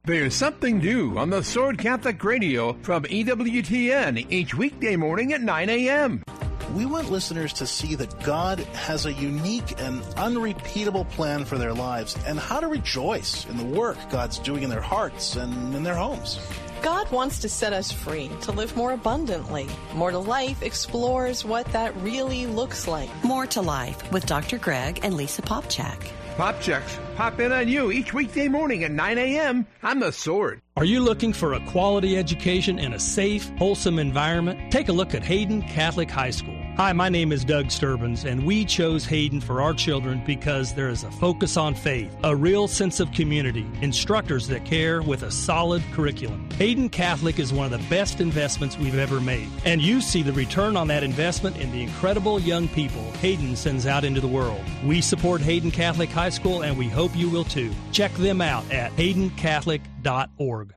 There's something new on the Sword Catholic Radio from EWTN each weekday morning at 9 a.m. We want listeners to see that God has a unique and unrepeatable plan for their lives and how to rejoice in the work God's doing in their hearts and in their homes. God wants to set us free to live more abundantly. More to Life explores what that really looks like. More to Life with Dr. Greg and Lisa Popchak. Popchaks pop in on you each weekday morning at 9 a.m. on The Sword. Are you looking for a quality education in a safe, wholesome environment? Take a look at Hayden Catholic High School. Hi, my name is Doug Sturbins, and we chose Hayden for our children because there is a focus on faith, a real sense of community, instructors that care with a solid curriculum. Hayden Catholic is one of the best investments we've ever made, and you see the return on that investment in the incredible young people Hayden sends out into the world. We support Hayden Catholic High School, and we hope you will too. Check them out at haydencatholic.org.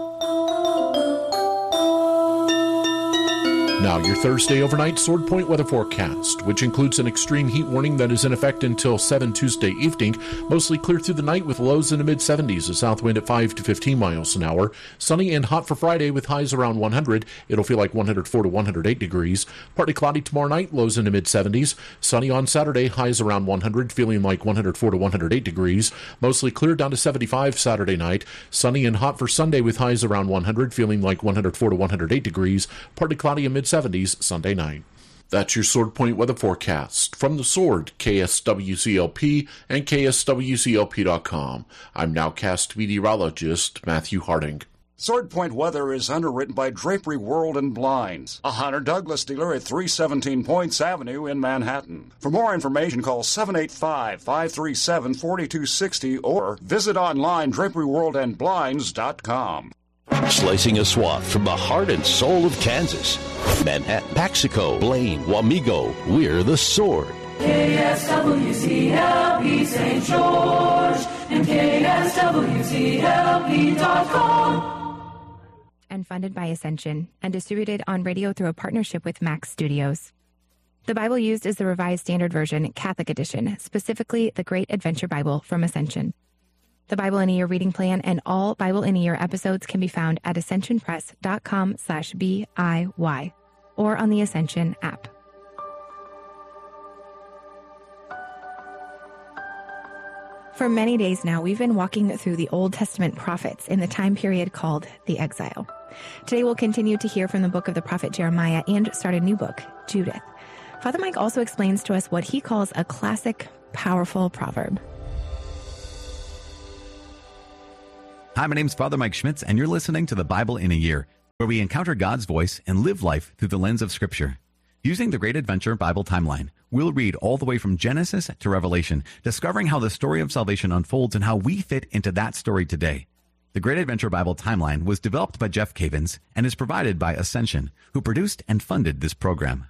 Now, your Thursday overnight Sword Point weather forecast, which includes an extreme heat warning that is in effect until 7 Tuesday evening. Mostly clear through the night with lows in the mid-70s, a south wind at 5 to 15 miles an hour. Sunny and hot for Friday with highs around 100. It'll feel like 104 to 108 degrees. Partly cloudy tomorrow night, lows in the mid-70s. Sunny on Saturday, highs around 100, feeling like 104 to 108 degrees. Mostly clear down to 75 Saturday night. Sunny and hot for Sunday with highs around 100, feeling like 104 to 108 degrees. Partly cloudy and mid-70s Sunday night. That's your Sword Point weather forecast. From the Sword, KSWCLP and KSWCLP.com. I'm nowcast meteorologist Matthew Harding. Sword Point weather is underwritten by Drapery World and Blinds, a Hunter Douglas dealer at 317 Points Avenue in Manhattan. For more information, call 785-537-4260 or visit online draperyworldandblinds.com. Slicing a swath from the heart and soul of Kansas. Manhattan, Paxico, Blaine, Wamego, we're the Sword. KSWCLP St. George and KSWCLP.com. And funded by Ascension and distributed on radio through a partnership with Max Studios. The Bible used is the Revised Standard Version, Catholic Edition, specifically the Great Adventure Bible from Ascension. The Bible in a Year reading plan and all Bible in a Year episodes can be found at ascensionpress.com/BIY or on the Ascension app. For many days now, we've been walking through the Old Testament prophets in the time period called the Exile. Today, we'll continue to hear from the book of the prophet Jeremiah and start a new book, Judith. Father Mike also explains to us what he calls a classic, powerful proverb. Hi, my name's Father Mike Schmitz, and you're listening to the Bible in a Year, where we encounter God's voice and live life through the lens of Scripture. Using the Great Adventure Bible timeline, we'll read all the way from Genesis to Revelation, discovering how the story of salvation unfolds and how we fit into that story today. The Great Adventure Bible timeline was developed by Jeff Cavins and is provided by Ascension, who produced and funded this program.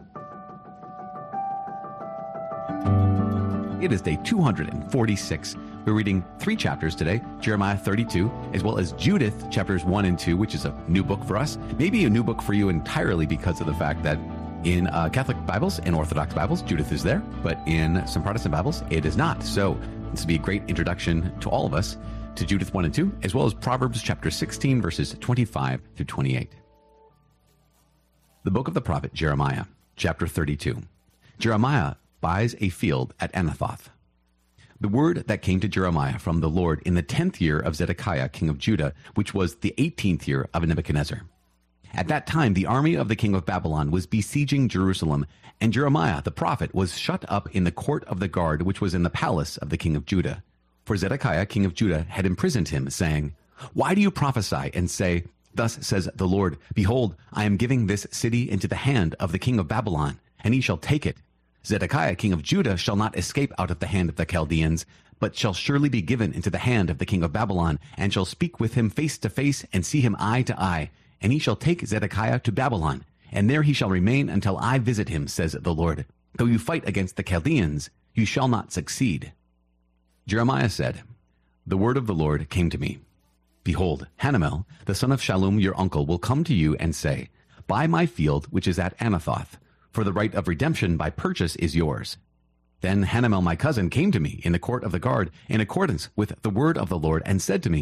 It is day 246. We're reading 3 chapters today, Jeremiah 32, as well as Judith, chapters 1 and 2, which is a new book for us. Maybe a new book for you entirely because of the fact that in Catholic Bibles and Orthodox Bibles, Judith is there, but in some Protestant Bibles, it is not. So this will be a great introduction to all of us to Judith 1 and 2, as well as Proverbs chapter 16, verses 25 through 28. The book of the prophet Jeremiah, chapter 32. Jeremiah buys a field at Anathoth. The word that came to Jeremiah from the Lord in the 10th year of Zedekiah, king of Judah, which was the 18th year of Nebuchadnezzar. At that time, the army of the king of Babylon was besieging Jerusalem, and Jeremiah the prophet was shut up in the court of the guard, which was in the palace of the king of Judah. For Zedekiah, king of Judah, had imprisoned him, saying, "Why do you prophesy and say, 'Thus says the Lord, behold, I am giving this city into the hand of the king of Babylon, and he shall take it. Zedekiah, king of Judah, shall not escape out of the hand of the Chaldeans, but shall surely be given into the hand of the king of Babylon, and shall speak with him face to face, and see him eye to eye. And he shall take Zedekiah to Babylon, and there he shall remain until I visit him, says the Lord. Though you fight against the Chaldeans, you shall not succeed." Jeremiah said, "The word of the Lord came to me. Behold, Hanamel, the son of Shallum, your uncle, will come to you and say, 'Buy my field which is at Anathoth, for the right of redemption by purchase is yours.' Then Hanamel my cousin came to me in the court of the guard in accordance with the word of the Lord and said to me,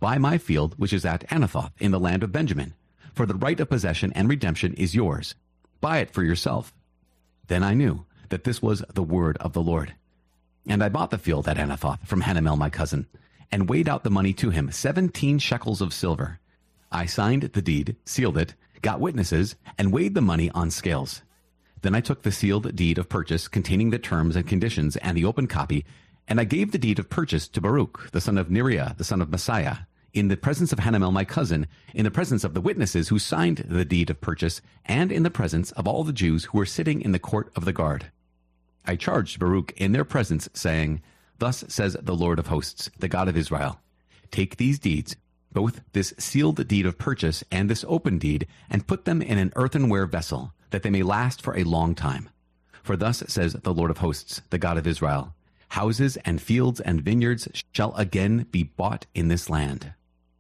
Buy my field, which is at Anathoth in the land of Benjamin, for the right of possession and redemption is yours. Buy it for yourself. Then I knew that this was the word of the Lord. And I bought the field at Anathoth from Hanamel my cousin, and weighed out the money to him, 17 shekels of silver. I signed the deed, sealed it, got witnesses, and weighed the money on scales. Then I took the sealed deed of purchase containing the terms and conditions and the open copy, and I gave the deed of purchase to Baruch, the son of Neriah, the son of Messiah, in the presence of Hanamel my cousin, in the presence of the witnesses who signed the deed of purchase, and in the presence of all the Jews who were sitting in the court of the guard. I charged Baruch in their presence, saying, Thus says the Lord of hosts, the God of Israel, take these deeds, both this sealed deed of purchase and this open deed, and put them in an earthenware vessel, that they may last for a long time. For thus says the Lord of hosts, the God of Israel, houses and fields and vineyards shall again be bought in this land.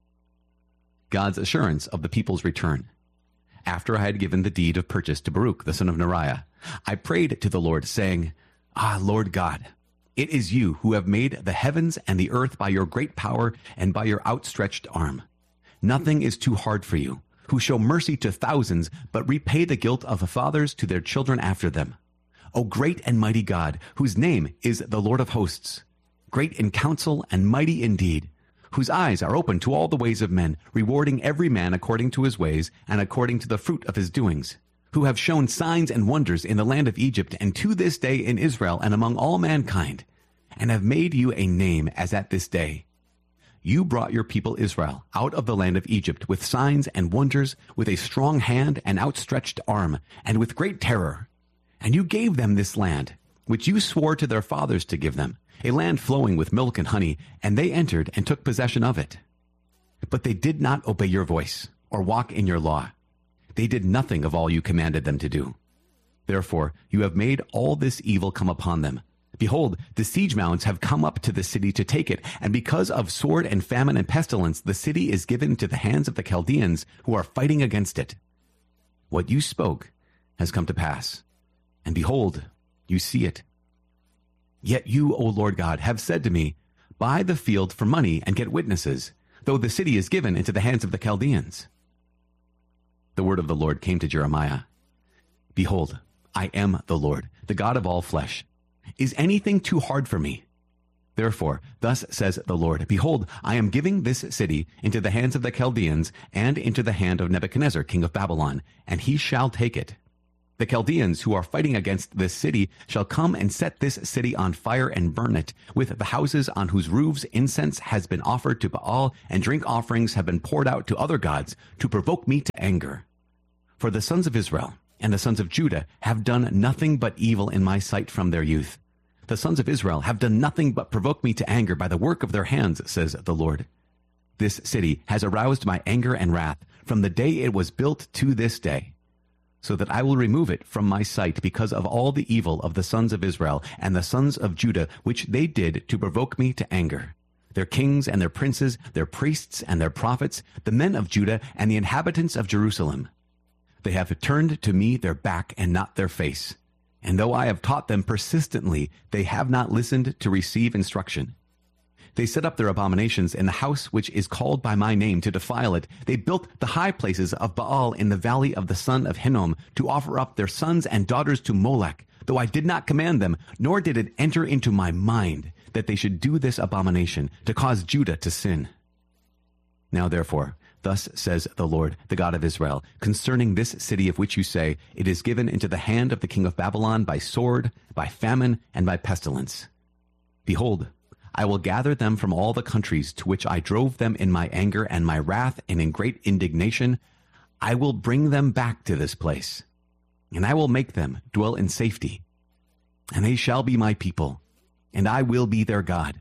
God's assurance of the people's return. After I had given the deed of purchase to Baruch, the son of Neriah, I prayed to the Lord, saying, Lord God, it is you who have made the heavens and the earth by your great power and by your outstretched arm. Nothing is too hard for you, who show mercy to thousands, but repay the guilt of the fathers to their children after them. O great and mighty God, whose name is the Lord of hosts, great in counsel and mighty indeed, whose eyes are open to all the ways of men, rewarding every man according to his ways and according to the fruit of his doings, who have shown signs and wonders in the land of Egypt and to this day in Israel and among all mankind, and have made you a name as at this day. You brought your people Israel out of the land of Egypt with signs and wonders, with a strong hand and outstretched arm, and with great terror. And you gave them this land, which you swore to their fathers to give them, a land flowing with milk and honey, and they entered and took possession of it. But they did not obey your voice, or walk in your law. They did nothing of all you commanded them to do. Therefore you have made all this evil come upon them. Behold, the siege mounds have come up to the city to take it, and because of sword and famine and pestilence, the city is given into the hands of the Chaldeans who are fighting against it. What you spoke has come to pass, and behold, you see it. Yet you, O Lord God, have said to me, buy the field for money and get witnesses, though the city is given into the hands of the Chaldeans. The word of the Lord came to Jeremiah. Behold, I am the Lord, the God of all flesh. Is anything too hard for me? Therefore, thus says the Lord, behold, I am giving this city into the hands of the Chaldeans and into the hand of Nebuchadnezzar, king of Babylon, and he shall take it. The Chaldeans who are fighting against this city shall come and set this city on fire and burn it, with the houses on whose roofs incense has been offered to Baal, and drink offerings have been poured out to other gods, to provoke me to anger. For the sons of Israel and the sons of Judah have done nothing but evil in my sight from their youth. The sons of Israel have done nothing but provoke me to anger by the work of their hands, says the Lord. This city has aroused my anger and wrath from the day it was built to this day, so that I will remove it from my sight because of all the evil of the sons of Israel and the sons of Judah, which they did to provoke me to anger. Their kings and their princes, their priests and their prophets, the men of Judah and the inhabitants of Jerusalem. They have turned to me their back and not their face. And though I have taught them persistently, they have not listened to receive instruction. They set up their abominations in the house which is called by my name to defile it. They built the high places of Baal in the valley of the son of Hinnom to offer up their sons and daughters to Molech, though I did not command them, nor did it enter into my mind that they should do this abomination to cause Judah to sin. Now therefore, thus says the Lord, the God of Israel, concerning this city of which you say, it is given into the hand of the king of Babylon by sword, by famine, and by pestilence. Behold, I will gather them from all the countries to which I drove them in my anger and my wrath and in great indignation. I will bring them back to this place, and I will make them dwell in safety. And they shall be my people, and I will be their God.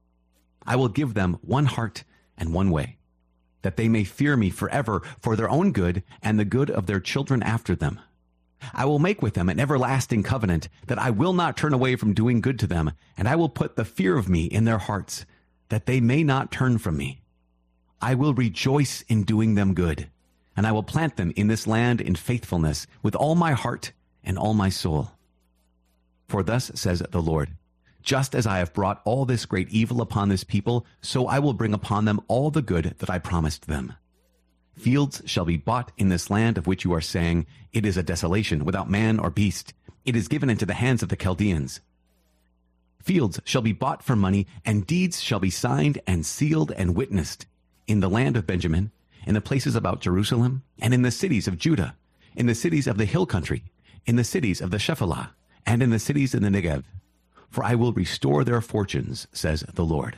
I will give them one heart and one way, that they may fear me forever for their own good and the good of their children after them. I will make with them an everlasting covenant, that I will not turn away from doing good to them, and I will put the fear of me in their hearts, that they may not turn from me. I will rejoice in doing them good, and I will plant them in this land in faithfulness with all my heart and all my soul. For thus says the Lord, Just as I have brought all this great evil upon this people, so I will bring upon them all the good that I promised them. Fields shall be bought in this land of which you are saying, it is a desolation without man or beast. It is given into the hands of the Chaldeans. Fields shall be bought for money, and deeds shall be signed and sealed and witnessed in the land of Benjamin, in the places about Jerusalem, and in the cities of Judah, in the cities of the hill country, in the cities of the Shephelah, and in the cities in the Negev. For I will restore their fortunes, says the Lord.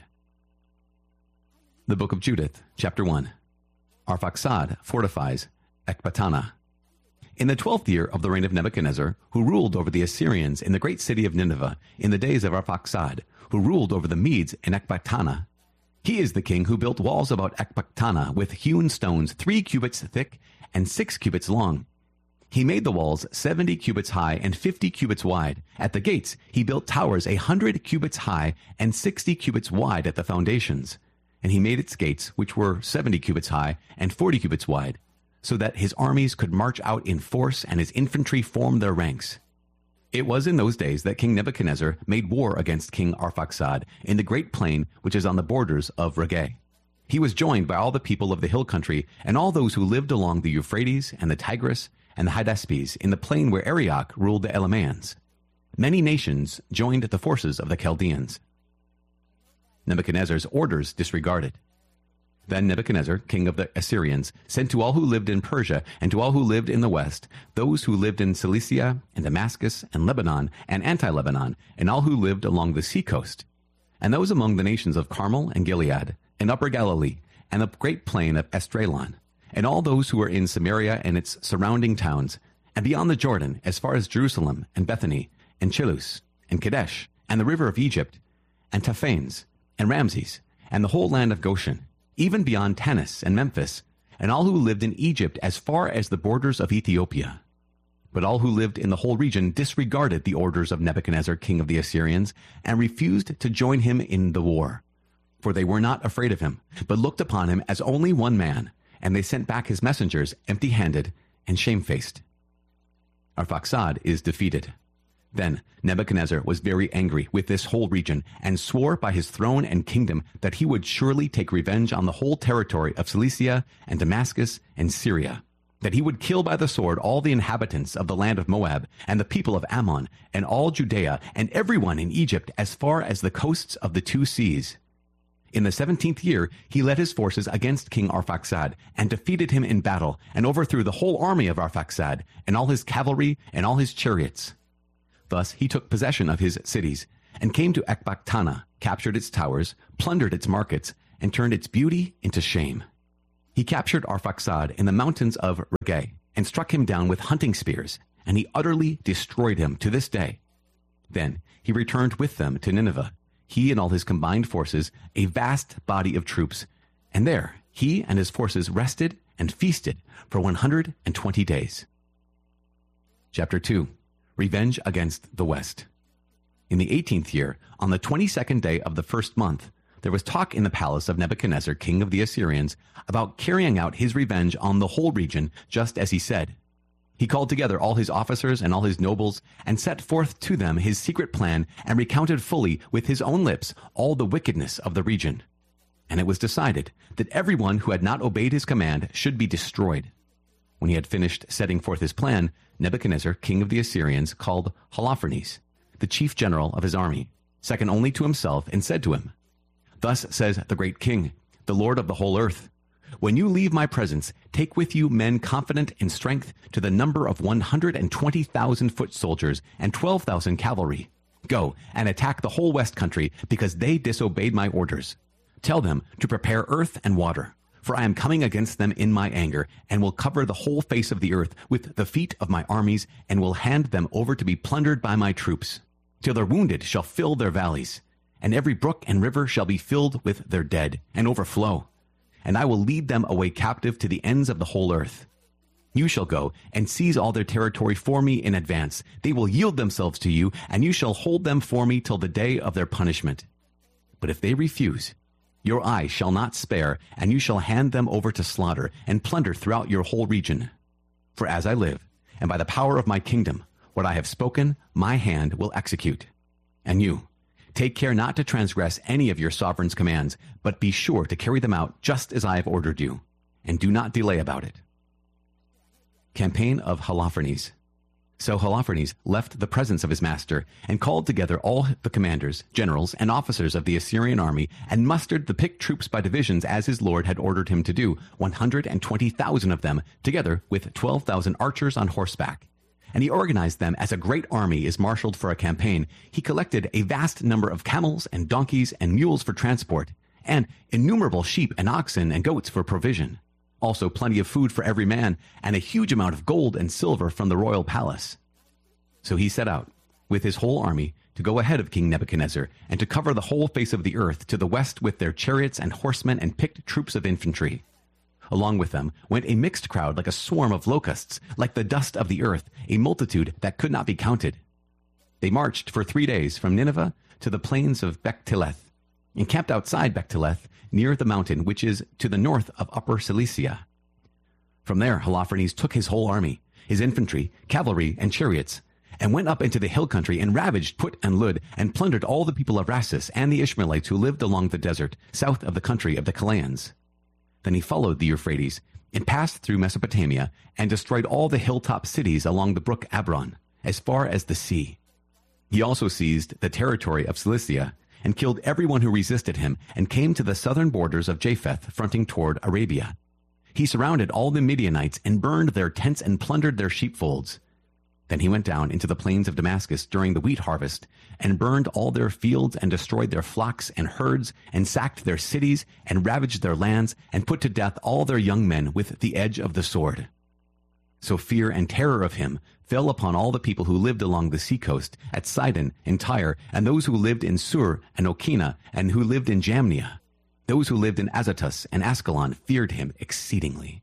The Book of Judith, chapter 1. Arphaxad fortifies Ecbatana. In the 12th year of the reign of Nebuchadnezzar, who ruled over the Assyrians in the great city of Nineveh, in the days of Arphaxad, who ruled over the Medes in Ecbatana. He is the king who built walls about Ecbatana with hewn stones 3 cubits thick and 6 cubits long. He made the walls 70 cubits high and 50 cubits wide. At the gates he built towers 100 cubits high and 60 cubits wide at the foundations. And he made its gates, which were 70 cubits high and 40 cubits wide, so that his armies could march out in force and his infantry form their ranks. It was in those days that King Nebuchadnezzar made war against King Arphaxad in the great plain which is on the borders of Regeh. He was joined by all the people of the hill country and all those who lived along the Euphrates and the Tigris and the Hydaspes in the plain where Arioch ruled the Elamians. Many nations joined the forces of the Chaldeans. Nebuchadnezzar's orders disregarded. Then Nebuchadnezzar, king of the Assyrians, sent to all who lived in Persia and to all who lived in the west, those who lived in Cilicia and Damascus and Lebanon and anti-Lebanon, and all who lived along the seacoast, and those among the nations of Carmel and Gilead, and Upper Galilee, and the great plain of Esdraelon, and all those who were in Samaria and its surrounding towns, and beyond the Jordan, as far as Jerusalem and Bethany, and Chilus, and Kadesh, and the river of Egypt, and Taphanes, and Ramses, and the whole land of Goshen, even beyond Tanis and Memphis, and all who lived in Egypt as far as the borders of Ethiopia. But all who lived in the whole region disregarded the orders of Nebuchadnezzar, king of the Assyrians, and refused to join him in the war. For they were not afraid of him, but looked upon him as only one man, and they sent back his messengers empty-handed and shamefaced. Arphaxad is defeated. Then Nebuchadnezzar was very angry with this whole region, and swore by his throne and kingdom that he would surely take revenge on the whole territory of Cilicia and Damascus and Syria, that he would kill by the sword all the inhabitants of the land of Moab, and the people of Ammon, and all Judea, and everyone in Egypt as far as the coasts of the 2 seas. In the 17th year he led his forces against King Arphaxad, and defeated him in battle, and overthrew the whole army of Arphaxad, and all his cavalry, and all his chariots. Thus he took possession of his cities, and came to Ecbatana, captured its towers, plundered its markets, and turned its beauty into shame. He captured Arphaxad in the mountains of Regeh, and struck him down with hunting spears, and he utterly destroyed him to this day. Then he returned with them to Nineveh, he and all his combined forces, a vast body of troops, and there he and his forces rested and feasted for 120 days. Chapter 2. Revenge against the West. In the 18th year, on the 22nd day of the first month, there was talk in the palace of Nebuchadnezzar, king of the Assyrians, about carrying out his revenge on the whole region, just as he said. He called together all his officers and all his nobles, and set forth to them his secret plan, and recounted fully with his own lips all the wickedness of the region. And it was decided that everyone who had not obeyed his command should be destroyed. When he had finished setting forth his plan, Nebuchadnezzar, king of the Assyrians, called Holofernes, the chief general of his army, second only to himself, and said to him, "Thus says the great king, the Lord of the whole earth, when you leave my presence, take with you men confident in strength to the number of 120,000 foot soldiers and 12,000 cavalry. Go and attack the whole west country, because they disobeyed my orders. Tell them to prepare earth and water, for I am coming against them in my anger, and will cover the whole face of the earth with the feet of my armies, and will hand them over to be plundered by my troops, till their wounded shall fill their valleys, and every brook and river shall be filled with their dead, and overflow. And I will lead them away captive to the ends of the whole earth. You shall go and seize all their territory for me in advance. They will yield themselves to you, and you shall hold them for me till the day of their punishment. But if they refuse, your eye shall not spare, and you shall hand them over to slaughter and plunder throughout your whole region. For as I live, and by the power of my kingdom, what I have spoken, my hand will execute. And you, Take care not to transgress any of your sovereign's commands, but be sure to carry them out just as I have ordered you, and do not delay about it. Campaign of Holofernes. So Holofernes left the presence of his master and called together all the commanders, generals, and officers of the Assyrian army and mustered the picked troops by divisions as his lord had ordered him to do, 120,000 of them, together with 12,000 archers on horseback. And he organized them as a great army is marshaled for a campaign. He collected a vast number of camels and donkeys and mules for transport, and innumerable sheep and oxen and goats for provision. Also plenty of food for every man, and a huge amount of gold and silver from the royal palace. So he set out, with his whole army, to go ahead of King Nebuchadnezzar, and to cover the whole face of the earth to the west with their chariots and horsemen and picked troops of infantry. Along with them went a mixed crowd like a swarm of locusts, like the dust of the earth, a multitude that could not be counted. They marched for 3 days from Nineveh to the plains of Bechteleth, and camped outside Bechteleth, near the mountain which is to the north of Upper Cilicia. From there Holofernes took his whole army, his infantry, cavalry, and chariots, and went up into the hill country and ravaged Put and Lud, and plundered all the people of Rasis and the Ishmaelites who lived along the desert, south of the country of the Chaldæans. Then he followed the Euphrates, and passed through Mesopotamia, and destroyed all the hilltop cities along the brook Abron, as far as the sea. He also seized the territory of Cilicia, and killed everyone who resisted him, and came to the southern borders of Japheth, fronting toward Arabia. He surrounded all the Midianites, and burned their tents and plundered their sheepfolds. Then he went down into the plains of Damascus during the wheat harvest, and burned all their fields, and destroyed their flocks and herds, and sacked their cities, and ravaged their lands, and put to death all their young men with the edge of the sword. So fear and terror of him fell upon all the people who lived along the seacoast, at Sidon and Tyre, and those who lived in Sur and Okina, and who lived in Jamnia. Those who lived in Azotus and Ascalon feared him exceedingly.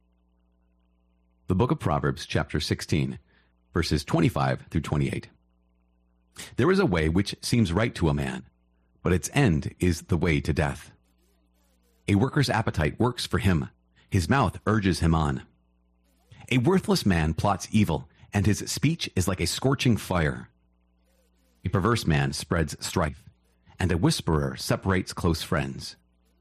The book of Proverbs, chapter 16, verses 25 through 28. There is a way which seems right to a man, but its end is the way to death. A worker's appetite works for him. His mouth urges him on. A worthless man plots evil, and his speech is like a scorching fire. A perverse man spreads strife, and a whisperer separates close friends.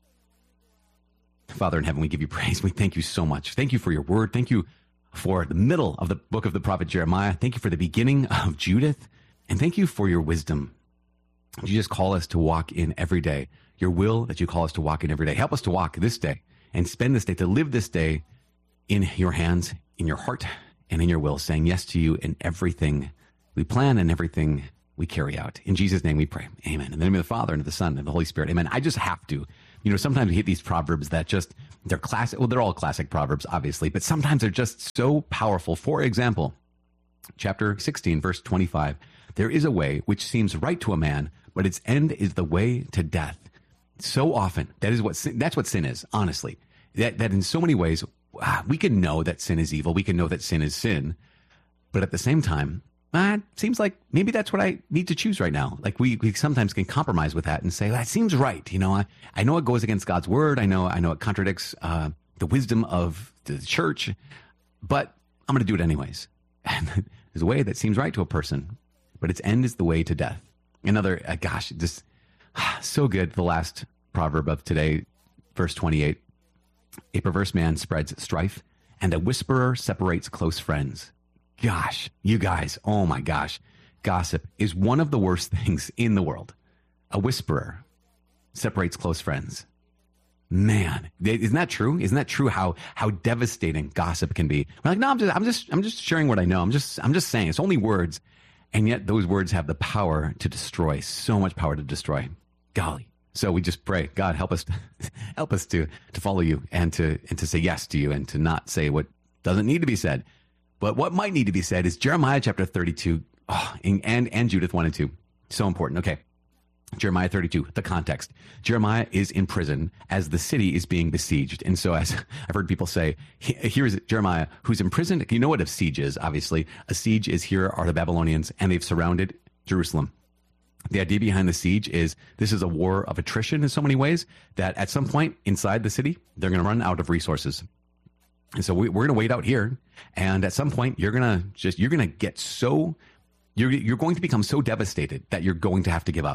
Father in heaven, we give you praise. We thank you so much. Thank you for your word. Thank you for the middle of the book of the prophet Jeremiah. Thank you for the beginning of Judith. And thank you for your wisdom. You just call us to walk in every day. Your will that you call us to walk in every day. Help us to walk this day and spend this day, to live this day in your hands, in your heart, and in your will, saying yes to you in everything we plan and everything we carry out. In Jesus' name we pray. Amen. In the name of the Father, and of the Son, and of the Holy Spirit. Amen. I just have to. Sometimes we hit these proverbs that just, they're classic. Well, they're all classic proverbs, obviously, but sometimes they're just so powerful. For example, chapter 16, verse 25, there is a way which seems right to a man, but its end is the way to death. So often, that's what sin is, honestly. That in so many ways, we can know that sin is evil. We can know that sin is sin. But at the same time, it seems like maybe that's what I need to choose right now. Like we sometimes can compromise with that and say, that seems right. I know it goes against God's word. I know it contradicts the wisdom of the church, but I'm going to do it anyways. And there's a way that seems right to a person, but its end is the way to death. Another, just so good. The last proverb of today, verse 28. A perverse man spreads strife, and a whisperer separates close friends. Gosh, you guys, oh my gosh. Gossip is one of the worst things in the world. A whisperer separates close friends. Man, isn't that true? Isn't that true how devastating gossip can be? We're like, no, I'm just sharing what I know. I'm just saying, it's only words. And yet those words have the power to destroy, so much power to destroy. Golly. So we just pray, God, help us to follow you and to say yes to you and to not say what doesn't need to be said. But what might need to be said is Jeremiah chapter 32 and Judith 1 and 2. So important. Okay. Jeremiah 32, the context. Jeremiah is in prison as the city is being besieged. And so as I've heard people say, here's Jeremiah who's imprisoned. You know what a siege is, obviously. A siege is, here are the Babylonians, and they've surrounded Jerusalem. The idea behind the siege is this is a war of attrition in so many ways that at some point inside the city, they're going to run out of resources. And so we're going to wait out here. And at some point, you're going to become so devastated that you're going to have to give up.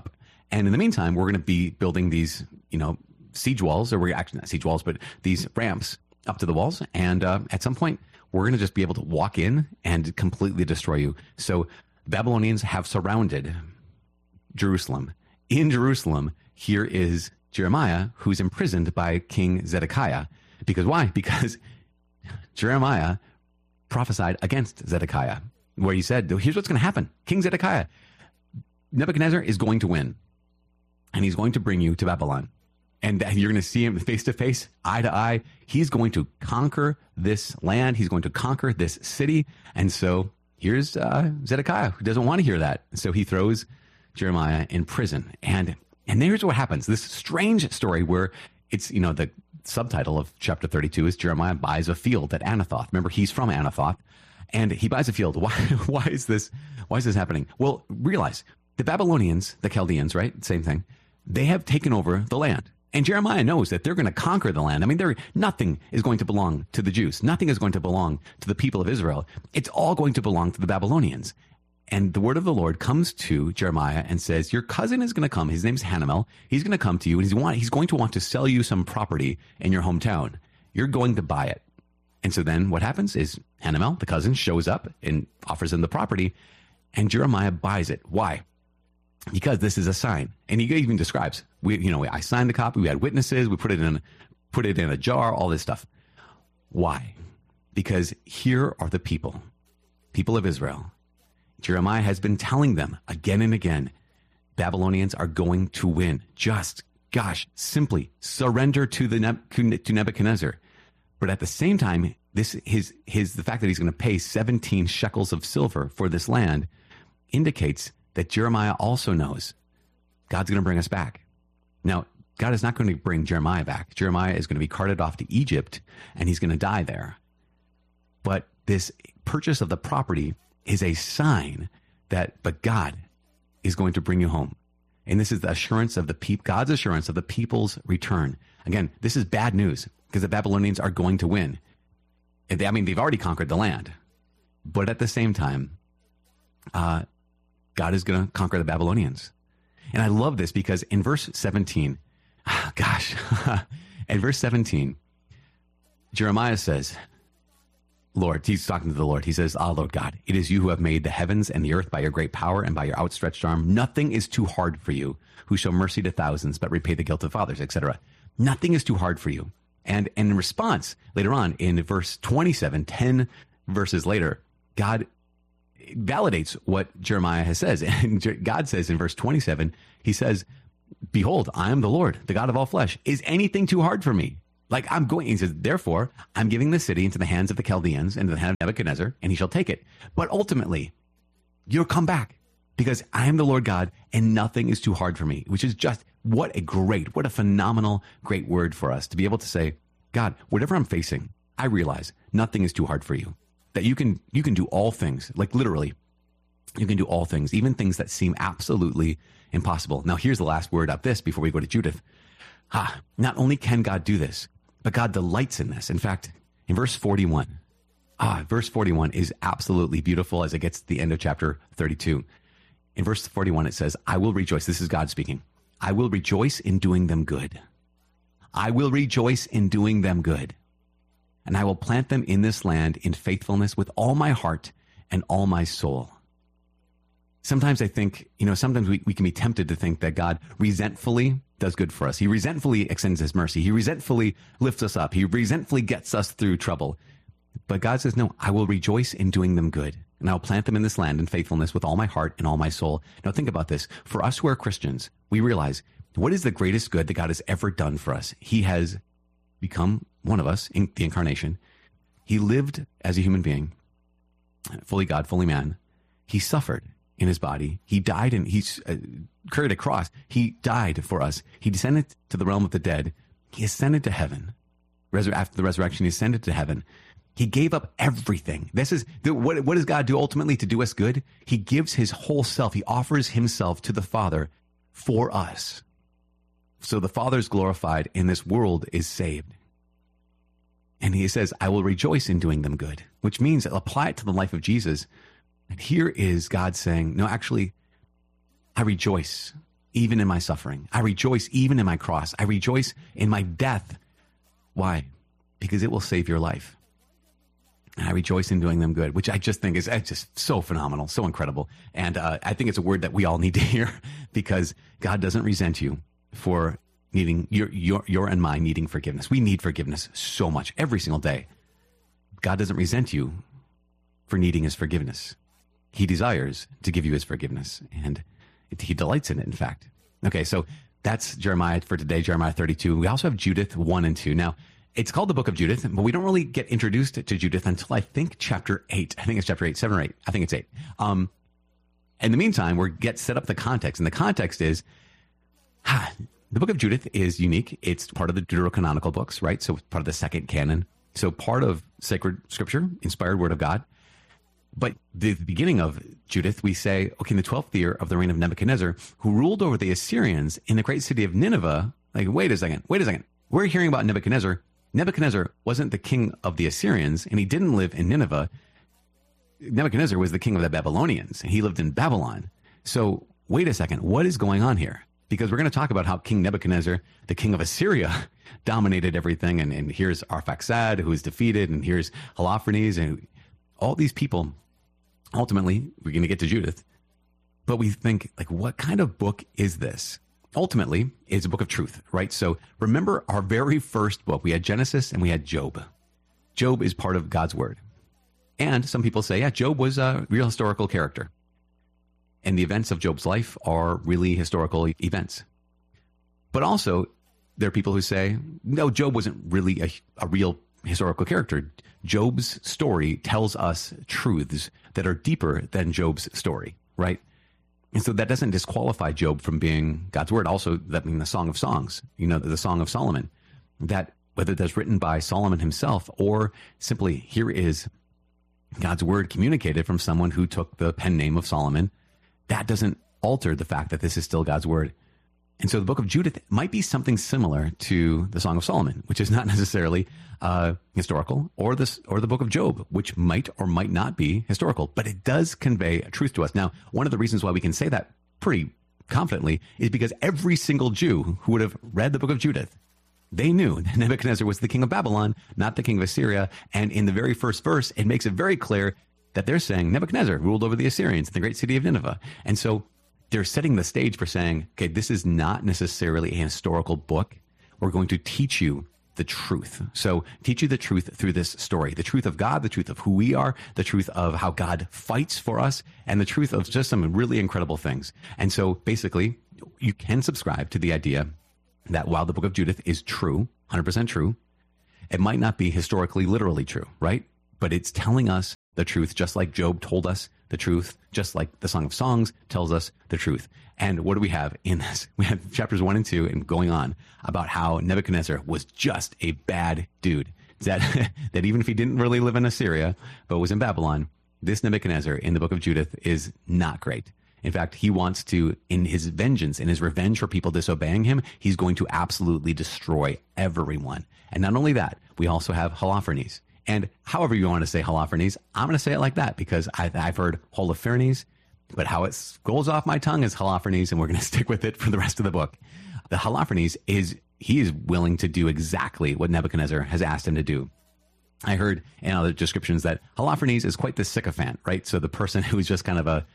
And in the meantime, we're going to be building these, siege walls, or we're actually not siege walls, but these ramps up to the walls. And at some point, we're going to just be able to walk in and completely destroy you. So Babylonians have surrounded Jerusalem. In Jerusalem, here is Jeremiah, who's imprisoned by King Zedekiah. Because why? Because Jeremiah prophesied against Zedekiah, where he said, here's what's going to happen. King Zedekiah, Nebuchadnezzar is going to win, and he's going to bring you to Babylon. And you're going to see him face to face, eye to eye. He's going to conquer this land. He's going to conquer this city. And so here's Zedekiah, who doesn't want to hear that. So he throws Jeremiah in prison. And here's what happens. This strange story where it's, the subtitle of chapter 32 is Jeremiah buys a field at Anathoth. Remember, he's from Anathoth, and he buys a field. Why is this happening? Well, realize the Babylonians, the Chaldeans, right? Same thing. They have taken over the land. And Jeremiah knows that they're going to conquer the land. I mean, nothing is going to belong to the Jews. Nothing is going to belong to the people of Israel. It's all going to belong to the Babylonians. And the word of the Lord comes to Jeremiah and says, your cousin is going to come. His name's Hanamel. He's going to come to you, and he's going to want to sell you some property in your hometown. You're going to buy it. And so then what happens is Hanamel, the cousin, shows up and offers him the property, and Jeremiah buys it. Why? Because this is a sign. And he even describes, I signed the copy, we had witnesses, we put it in a jar, all this stuff. Why? Because here are the people of Israel. Jeremiah has been telling them again and again, Babylonians are going to win. Simply surrender to Nebuchadnezzar. But at the same time, the fact that he's going to pay 17 shekels of silver for this land indicates that Jeremiah also knows God's going to bring us back. Now, God is not going to bring Jeremiah back. Jeremiah is going to be carted off to Egypt, and he's going to die there. But this purchase of the property is a sign but God is going to bring you home. And this is the assurance of God's assurance of the people's return. Again, this is bad news because the Babylonians are going to win. They've already conquered the land. But at the same time, God is going to conquer the Babylonians. And I love this because in verse 17, in verse 17, Jeremiah says, Lord, he's talking to the Lord. He says, Lord God, it is you who have made the heavens and the earth by your great power and by your outstretched arm. Nothing is too hard for you, who show mercy to thousands, but repay the guilt of fathers, etc. Nothing is too hard for you. And in response, later on in verse 27, 10 verses later, God validates what Jeremiah has says. And God says in verse 27, he says, behold, I am the Lord, the God of all flesh. Is anything too hard for me? He says, therefore, I'm giving the city into the hands of the Chaldeans and into the hand of Nebuchadnezzar, and he shall take it. But ultimately, you'll come back because I am the Lord God and nothing is too hard for me, which is just what a phenomenal, great word for us to be able to say, God, whatever I'm facing, I realize nothing is too hard for you. That you can do all things, literally, you can do all things, even things that seem absolutely impossible. Now, here's the last word of this before we go to Judith. Not only can God do this, but God delights in this. In fact, in verse 41, verse 41 is absolutely beautiful as it gets to the end of chapter 32. In verse 41, it says, I will rejoice. This is God speaking. I will rejoice in doing them good. I will rejoice in doing them good. And I will plant them in this land in faithfulness with all my heart and all my soul. Sometimes I think, sometimes we can be tempted to think that God resentfully does good for us. He resentfully extends his mercy. He resentfully lifts us up. He resentfully gets us through trouble. But God says, no, I will rejoice in doing them good. And I'll plant them in this land in faithfulness with all my heart and all my soul. Now think about this. For us who are Christians, we realize what is the greatest good that God has ever done for us? He has become one of us in the incarnation. He lived as a human being, fully God, fully man. He suffered in his body. He died and he carried a cross. He died for us. He descended to the realm of the dead. He ascended to heaven. After the resurrection, he ascended to heaven. He gave up everything. This is what does God do ultimately to do us good? He gives his whole self. He offers himself to the Father for us. So the Father is glorified and this world is saved. And he says, I will rejoice in doing them good, which means apply it to the life of Jesus. And here is God saying, no, actually, I rejoice even in my suffering. I rejoice even in my cross. I rejoice in my death. Why? Because it will save your life. And I rejoice in doing them good, which I just think is just so phenomenal, so incredible. And I think it's a word that we all need to hear, because God doesn't resent you for needing your and my needing forgiveness. We need forgiveness so much every single day. God doesn't resent you for needing his forgiveness. He desires to give you his forgiveness, and he delights in it, in fact. Okay, so that's Jeremiah for today, Jeremiah 32. We also have Judith 1 and 2. Now, it's called the Book of Judith, but we don't really get introduced to Judith until I think chapter 8. I think it's chapter 8, 7 or 8. I think it's 8. In the meantime, we get set up the context, and the context is the Book of Judith is unique. It's part of the Deuterocanonical books, right? So it's part of the second canon. So part of sacred scripture, inspired word of God. But the beginning of Judith, we say, okay, in the 12th year of the reign of Nebuchadnezzar, who ruled over the Assyrians in the great city of Nineveh. Like, wait a second. We're hearing about Nebuchadnezzar. Nebuchadnezzar wasn't the king of the Assyrians, and he didn't live in Nineveh. Nebuchadnezzar was the king of the Babylonians, and he lived in Babylon. So wait a second. What is going on here? Because we're going to talk about how King Nebuchadnezzar, the king of Assyria, dominated everything. And here's Arphaxad, who is defeated, and here's Holofernes, and all these people. Ultimately, we're going to get to Judith, but we think, like, what kind of book is this? Ultimately, it's a book of truth, right? So remember our very first book. We had Genesis and we had Job. Job is part of God's word. And some people say, yeah, Job was a real historical character. And the events of Job's life are really historical events. But also, there are people who say, no, Job wasn't really a real historical character. Job's story tells us truths that are deeper than Job's story, right? And so that doesn't disqualify Job from being God's word. Also, that being the Song of Songs, the Song of Solomon, that whether that's written by Solomon himself or simply here is God's word communicated from someone who took the pen name of Solomon, that doesn't alter the fact that this is still God's word. And so the book of Judith might be something similar to the Song of Solomon, which is not necessarily historical, or the book of Job, which might or might not be historical, but it does convey a truth to us. Now, one of the reasons why we can say that pretty confidently is because every single Jew who would have read the book of Judith, they knew that Nebuchadnezzar was the king of Babylon, not the king of Assyria. And in the very first verse, it makes it very clear that they're saying Nebuchadnezzar ruled over the Assyrians in the great city of Nineveh. And so they're setting the stage for saying, okay, this is not necessarily a historical book. We're going to teach you the truth. So teach you the truth through this story, the truth of God, the truth of who we are, the truth of how God fights for us, and the truth of just some really incredible things. And so basically, you can subscribe to the idea that while the book of Judith is true, 100% true, it might not be historically, literally true, right? But it's telling us the truth, just like Job told us the truth, just like the Song of Songs tells us the truth. And what do we have in this? We have chapters 1 and 2 and going on about how Nebuchadnezzar was just a bad dude. That even if he didn't really live in Assyria, but was in Babylon, this Nebuchadnezzar in the book of Judith is not great. In fact, he wants to, in his vengeance, in his revenge for people disobeying him, he's going to absolutely destroy everyone. And not only that, we also have Holofernes. And however you want to say Holofernes, I'm going to say it like that because I've heard Holofernes, but how it rolls off my tongue is Holofernes, and we're going to stick with it for the rest of the book. The Holofernes is willing to do exactly what Nebuchadnezzar has asked him to do. I heard in other descriptions that Holofernes is quite the sycophant, right? So the person who's just kind of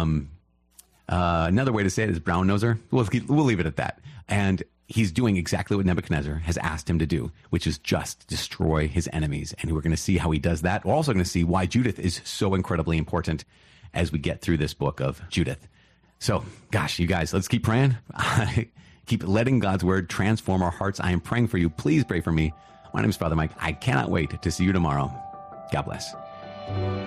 another way to say it is brown noser. We'll leave it at that. And he's doing exactly what Nebuchadnezzar has asked him to do, which is just destroy his enemies. And we're going to see how he does that. We're also going to see why Judith is so incredibly important as we get through this book of Judith. So, gosh, you guys, let's keep praying. Keep letting God's word transform our hearts. I am praying for you. Please pray for me. My name is Father Mike. I cannot wait to see you tomorrow. God bless.